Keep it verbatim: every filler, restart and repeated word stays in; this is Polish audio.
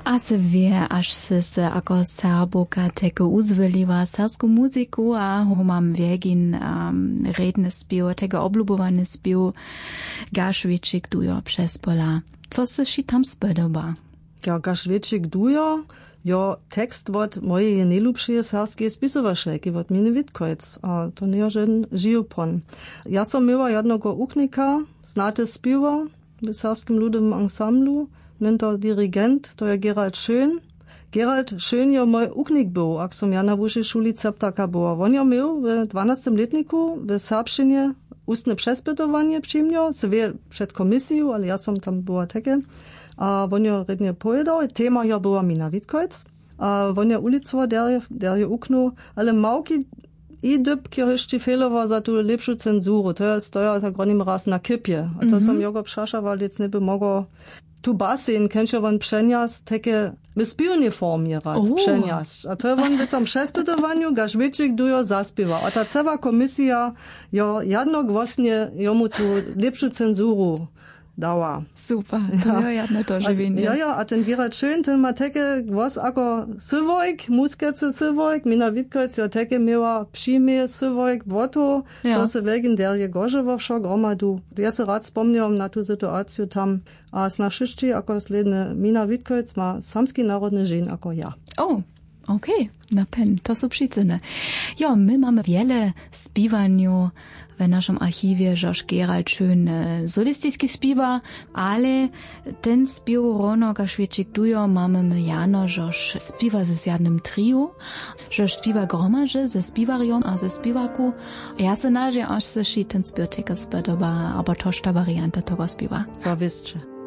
A se wie, až se se ako Serboka teke uzveliła sersku muziku, a ho mam wiegin um, redny spił, teke oblubowany spił Gašvičik dujo przez pola. Co se si tam spodoba? Ja, Gašvičik dujo, jo tekst od mojej najljubšie serskiej spisovačelki, od Mine Witkojc, a to nie žen živopon. Ja som miała jednego uknika, znate spiwa w serskim ludowym ansamblu, nennt er Dirigent, to je Gerald Schön. Gerald Schön je moj uknik był, ak som ja na wyższej szuli ceptaka była. On je miał w dwunastym letniku w serbszczynie ustne przespytowanie przyjmio, se wie przed komisją, ale ja som tam była takie. A on je rednie pojedał, tema je była Mina Witkojc. A on je ulicowa, der je, der je uknął, ale małki i dybki jeszcze fehlowa za tu lepszą cenzurę. To jest, to ja tak ronim raz na kypie. A to mm-hmm. som jogo przeszawal, jetzt nie by mogło tu basen, kennst du von Pšenjas, teke w spiewnej formie raz, oh. Pšenjas. A to je on w tym przespytowaniu Gašvičik dujo zaspiewa. A ta cała komisja jo jedno gwosnie jomu tu lepszą cenzuru dała. Super, to ja jedno to żywienie. Ja, ja, a ten Gerald Schön, ten ma teke gwos ako sywojk, muskece sywojk, Mina Witkojc jo teke miała przyjmie sywojk, woto, to se wegen der je gorzewa wszak omadu. Ja se rad spomniałam na tu sytuację tam, a z naszyszczy, ako sledne Mina Witkojc ma samski narodny żyn, ako ja. Oh. Okej, okay. Na pen, to są przyczyny. Ja, my mamy wiele spiwaniu w naszym archiwie, żoż Gerald Schön solistyjski spiwa, ale ten spiw Rono Gašvičik dujo mamy my jano, żoż spiwa ze jednym trio, żoż spiwa gromadze ze spiwarią a ze spiwaku. Ja se nadzie, aż se si ten spiw teke spodoba, aber toż ta warianta tego spiwa. Zawisće.